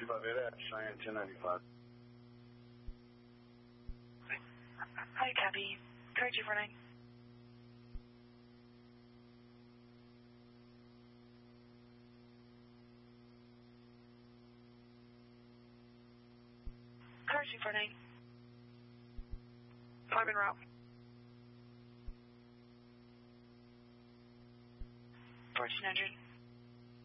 258 at Cheyenne 1095. Hi, copy. Car 249. Car 249. I'm en route. 1400.